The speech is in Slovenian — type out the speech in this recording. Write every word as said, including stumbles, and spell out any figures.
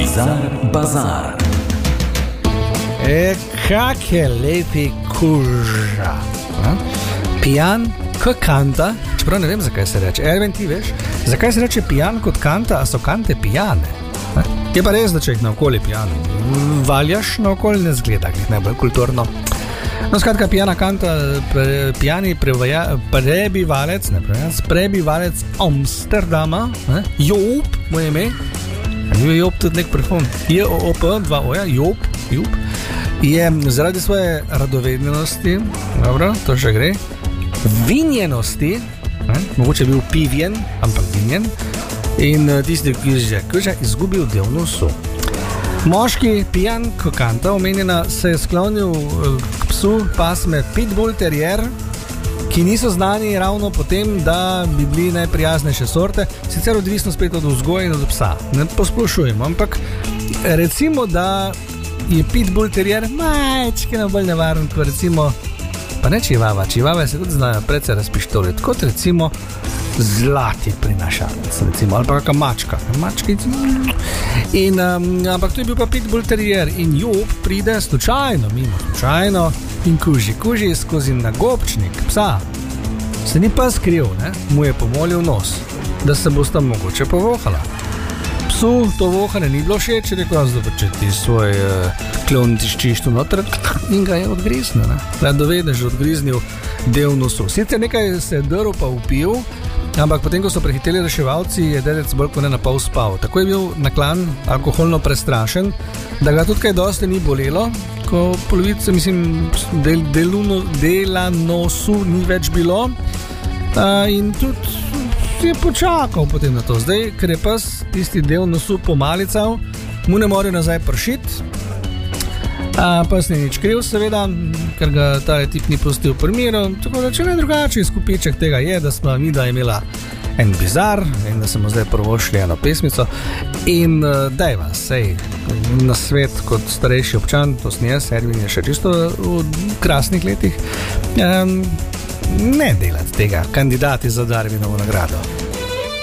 Bizar Bazar. E, kak je lepi kuža. Pijan kot kanta, čeprav ne vem, zakaj se reče. Ervin, ti veš, zakaj se reče pijan kot kanta, a so kante pijane? Je pa res, da če jih naokoli pijan valjaš, naokoli ne zgleda, ki jih najbolj kulturno. No, skratka, pijana kanta, pre, pijani prevaja, prebivalec, ne prebivalec, prebivalec Amsterdama, ne? Joop, moje ime, je Joop tudi nek parfum, je O P, dva oja, Joop, Joop, je zaradi svoje radovednosti, dobro, to še gre, vinjenosti, ne? Mogoče je bil pivjen, ampak vinjen, in tisti, ki je kuža izgubil del nosu. Moški pijan kanta omenjena se je sklonil k psu pasme Pitbull Terrier, ki niso znani ravno po tem, da bi bili najprijaznejše sorte, sicer odvisno spet od vzgoje in od psa. Ne posplošujemo, ampak recimo, da je Pitbull Terrier majčkeno bolj nevaren, kot recimo, pa ne čivava, čivave se tudi znajo precej razpištoliti, kot recimo zlati prinašalec, recimo, ali pa kakva mačka. Mačkic. In, um, ampak to je bil pa Pitbull Terrier in Joop pride slučajno, mimo slučajno in kuži, kuži skozi nagobčnik psa. Se ni pa skril, ne? Mu je pomolil nos, da se bosta mogoče povohala. Psu to vohanje ni bilo všeč, rekel, da če ti svoj uh, klon tiščiš tu noter in ga je odgriznil, ne? Radovedež odgriznil del nosu. Sicer nekaj se je drl pa upil, ampak potem, ko so prehiteli reševalci, je dedec bolj kot ne na pol spal. Tako je bil naklan alkoholno prestrašen, da ga tudi kaj dosti ni bolelo, ko polovice, mislim, del, deluno, dela nosu ni več bilo. Uh, in tudi je počakal potem na to. Zdaj, ker je pes tisti del nosu pomalical, mu ne more nazaj pršiti. Uh, pes ni nič kriv, seveda, ker ga ta tip ni pustil pri miru. Tako da, če ne drugače, skupiček tega je, da smo mi da imela en bizar in da smo zdaj prvošli eno pesmico. In uh, daj vas, sej, na svet kot starejši občan, to sem jaz, Ervin je še čisto v krasnih letih, um, ne delati tega, kandidati za Darwinovo nagrado.